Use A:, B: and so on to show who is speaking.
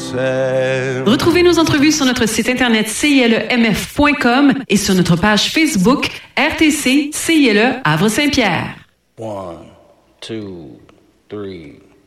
A: Retrouvez nos entrevues sur notre site internet CILEMF.com et sur notre page Facebook RTC CILE Havre-Saint-Pierre.
B: 1, 2, 3